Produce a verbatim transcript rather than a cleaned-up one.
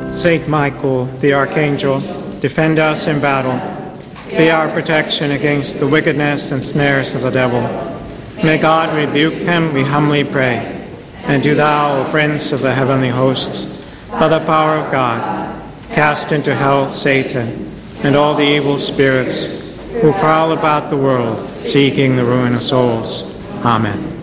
Saint Michael, the Archangel, defend us in battle. Be our protection against the wickedness and snares of the devil. May God rebuke him, we humbly pray. And do thou, O Prince of the heavenly hosts, by the power of God, cast into hell Satan and all the evil spirits who prowl about the world, seeking the ruin of souls. Amen.